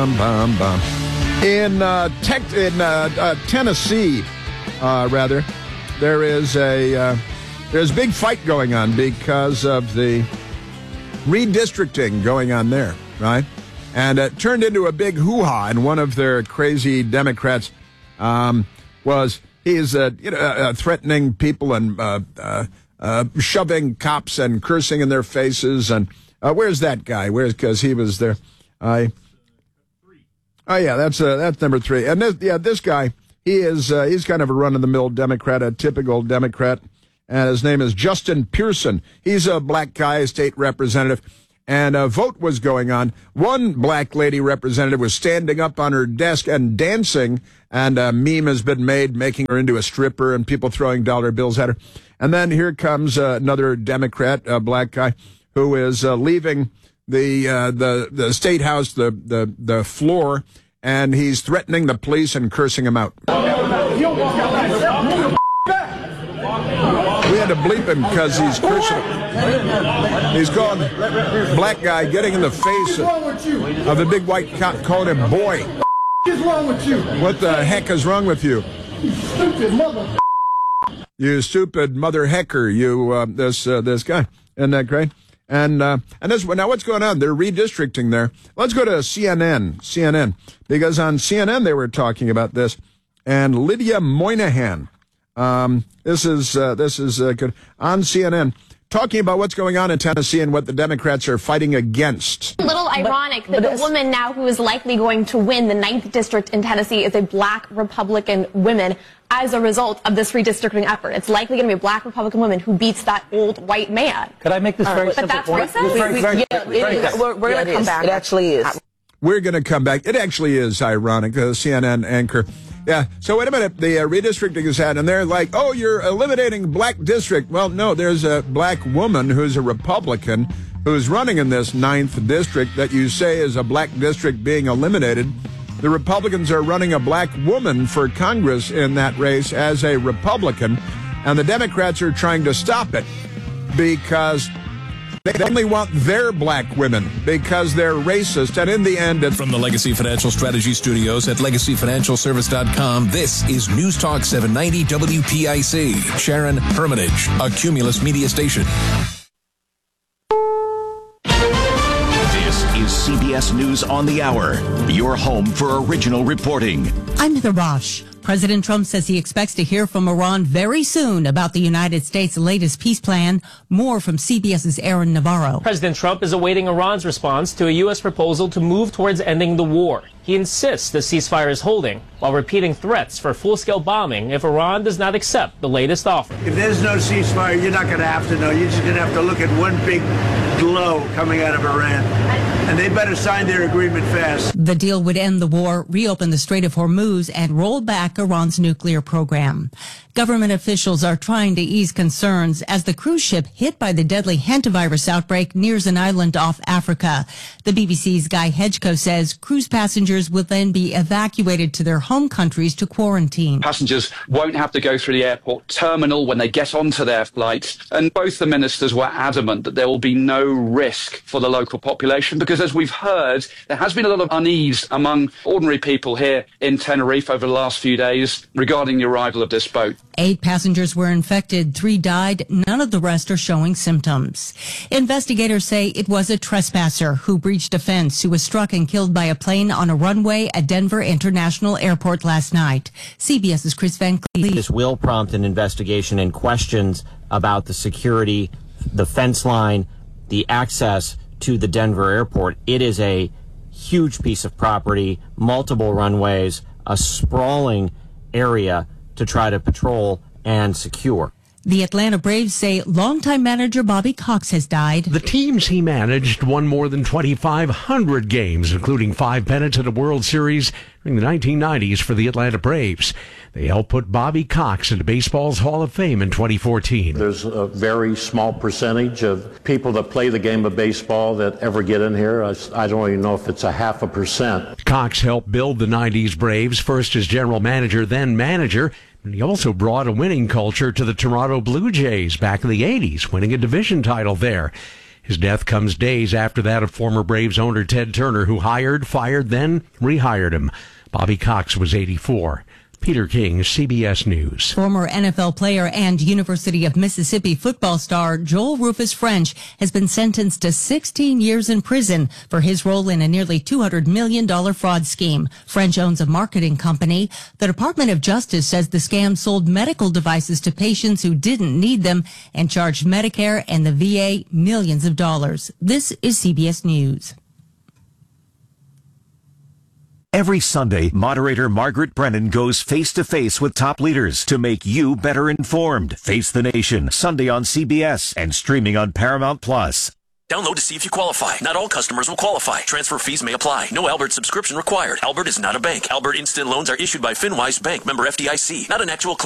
bum, bum. In Tennessee, there's a big fight going on because of the redistricting going on there, right? And it turned into a big hoo-ha, and one of their crazy Democrats he's threatening people and shoving cops and cursing in their faces. And where's that guy? Because he was there. Oh yeah, that's number 3. And this guy, he's kind of a run-of-the-mill Democrat, a typical Democrat, and his name is Justin Pearson. He's a black guy, state representative, and a vote was going on. One black lady representative was standing up on her desk and dancing, and a meme has been made making her into a stripper and people throwing dollar bills at her. And then here comes another Democrat, a black guy, who is leaving the state house, the floor, and he's threatening the police and cursing them out. We had to bleep him because he's cursing. He's called black guy getting in the face of the big white cop, calling him boy. What is wrong with you? What the heck is wrong with you? You stupid mother. You stupid mother hecker. You this guy. Isn't that great? And this, now what's going on? They're redistricting there. Let's go to CNN, because on CNN they were talking about this. And Lydia Moynihan, this is good, on CNN, talking about what's going on in Tennessee and what the Democrats are fighting against. A little ironic that the woman now who is likely going to win the 9th district in Tennessee is a black Republican woman as a result of this redistricting effort. It's likely going to be a black Republican woman who beats that old white man. Could I make this very simple? But that's racist? We're going to come back. It actually is. We're going to come back. It actually is ironic. The CNN anchor. Yeah. So wait a minute. The redistricting is happening, and they're like, "Oh, you're eliminating black district." Well, no. There's a black woman who's a Republican who's running in this 9th district that you say is a black district being eliminated. The Republicans are running a black woman for Congress in that race as a Republican, and the Democrats are trying to stop it because they only want their black women because they're racist. And in the end, from the Legacy Financial Strategy Studios at LegacyFinancialService.com, this is News Talk 790 WPIC. Sharon Hermitage, a Cumulus media station. This is CBS News on the Hour, your home for original reporting. I'm Heather Bosch. President Trump says he expects to hear from Iran very soon about the United States' latest peace plan. More from CBS's Aaron Navarro. President Trump is awaiting Iran's response to a U.S. proposal to move towards ending the war. He insists the ceasefire is holding, while repeating threats for full-scale bombing if Iran does not accept the latest offer. If there's no ceasefire, you're not going to have to know. You're just going to have to look at one big glow coming out of Iran. And they better sign their agreement fast. The deal would end the war, reopen the Strait of Hormuz, and roll back Iran's nuclear program. Government officials are trying to ease concerns as the cruise ship hit by the deadly hantavirus outbreak nears an island off Africa. The BBC's Guy Hedgecoe says cruise passengers will then be evacuated to their home countries to quarantine. Passengers won't have to go through the airport terminal when they get onto their flights. And both the ministers were adamant that there will be no risk for the local population because, as we've heard, there has been a lot of unease among ordinary people here in Tenerife over the last few days regarding the arrival of this boat. 8 passengers were infected, 3 died. None of the rest are showing symptoms. Investigators say it was a trespasser who breached a fence who was struck and killed by a plane on a runway at Denver International Airport last night. CBS's Chris Van Cleave. This will prompt an investigation and questions about the security, the fence line, the access to the Denver airport. It is a huge piece of property, multiple runways, a sprawling area to try to patrol and secure. The Atlanta Braves say longtime manager Bobby Cox has died. The teams he managed won more than 2,500 games, including 5 pennants at a World Series during the 1990s for the Atlanta Braves. They helped put Bobby Cox into baseball's Hall of Fame in 2014. There's a very small percentage of people that play the game of baseball that ever get in here. I don't even know if it's 0.5%. Cox helped build the 90s Braves, first as general manager, then manager. And he also brought a winning culture to the Toronto Blue Jays back in the 80s, winning a division title there. His death comes days after that of former Braves owner Ted Turner, who hired, fired, then rehired him. Bobby Cox was 84. Peter King, CBS News. Former NFL player and University of Mississippi football star Joel Rufus French has been sentenced to 16 years in prison for his role in a nearly $200 million fraud scheme. French owns a marketing company. The Department of Justice says the scam sold medical devices to patients who didn't need them and charged Medicare and the VA millions of dollars. This is CBS News. Every Sunday, moderator Margaret Brennan goes face-to-face with top leaders to make you better informed. Face the Nation, Sunday on CBS and streaming on Paramount+. Download to see if you qualify. Not all customers will qualify. Transfer fees may apply. No Albert subscription required. Albert is not a bank. Albert Instant Loans are issued by FinWise Bank, member FDIC. Not an actual